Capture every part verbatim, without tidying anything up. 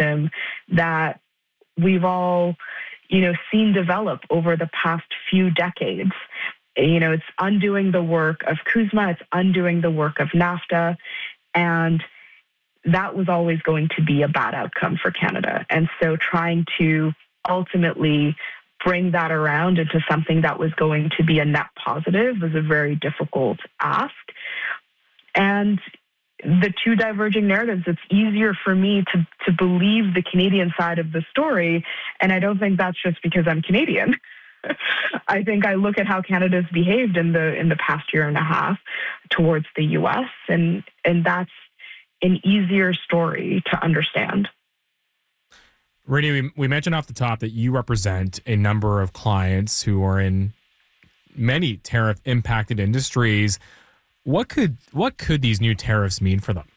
system that we've all, you know, seen develop over the past few decades. You know, it's undoing the work of CUSMA, it's undoing the work of NAFTA, and that was always going to be a bad outcome for Canada. And so trying to ultimately bring that around into something that was going to be a net positive was a very difficult ask. And the two diverging narratives, it's easier for me to, to believe the Canadian side of the story. And I don't think that's just because I'm Canadian. I think I look at how Canada's behaved in the in the past year and a half towards the U S, and and that's an easier story to understand. Rainey, we, we mentioned off the top that you represent a number of clients who are in many tariff-impacted industries. What could what could these new tariffs mean for them?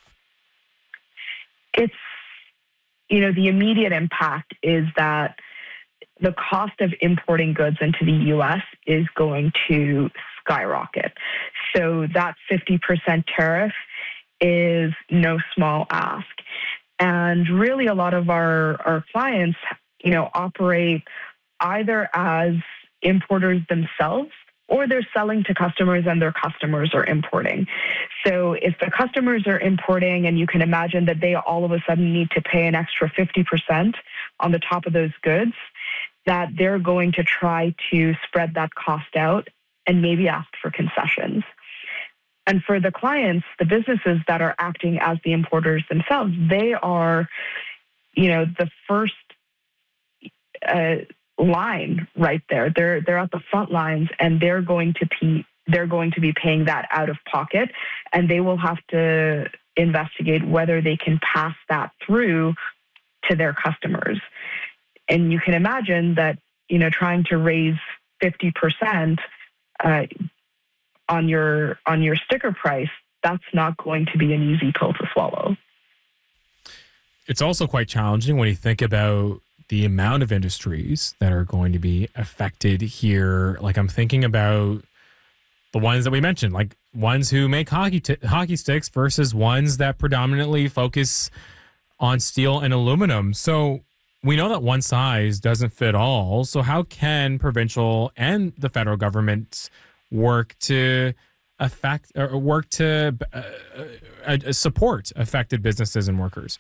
It's, you know, the immediate impact is that the cost of importing goods into the U S is going to skyrocket. So that fifty percent tariff is no small ask. And really a lot of our, our clients, you know, operate either as importers themselves or they're selling to customers and their customers are importing. So if the customers are importing, and you can imagine that they all of a sudden need to pay an extra fifty percent on the top of those goods, that they're going to try to spread that cost out and maybe ask for concessions. And for the clients, the businesses that are acting as the importers themselves, they are, you know, the first uh, line right there. They're they're at the front lines, and they're going to be they're going to be paying that out of pocket, and they will have to investigate whether they can pass that through to their customers. And you can imagine that, you know, trying to raise fifty percent uh, on your on your sticker price, that's not going to be an easy pill to swallow. It's also quite challenging when you think about the amount of industries that are going to be affected here. Like, I'm thinking about the ones that we mentioned, like ones who make hockey t- hockey sticks versus ones that predominantly focus on steel and aluminum. So we know that one size doesn't fit all. So how can provincial and the federal government work to affect or work to uh, uh, support affected businesses and workers?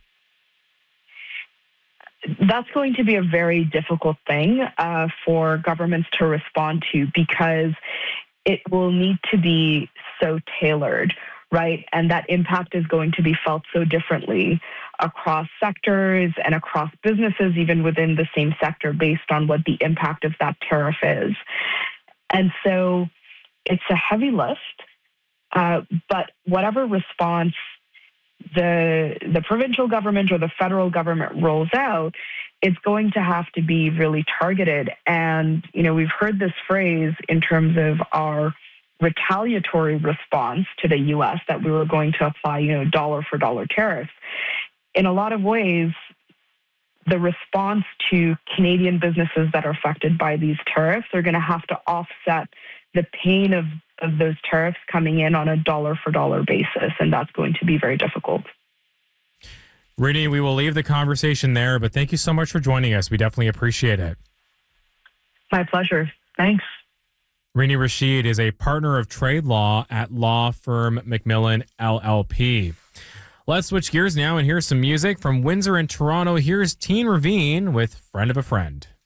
That's going to be a very difficult thing uh, for governments to respond to, because it will need to be so tailored, right? And that impact is going to be felt so differently across sectors and across businesses, even within the same sector, based on what the impact of that tariff is. And so it's a heavy lift, uh, but whatever response the the provincial government or the federal government rolls out, it's going to have to be really targeted. And, you know, we've heard this phrase in terms of our retaliatory response to the U S, that we were going to apply, you know, dollar for dollar tariffs. In a lot of ways, the response to Canadian businesses that are affected by these tariffs are going to have to offset the pain of, of those tariffs coming in on a dollar for dollar basis. And that's going to be very difficult. Rainey, we will leave the conversation there, but thank you so much for joining us. We definitely appreciate it. My pleasure. Thanks. Rainey Rashid is a partner of trade law at law firm McMillan L L P. Let's switch gears now and hear some music from Windsor and Toronto. Here's Teen Ravine with Friend of a Friend.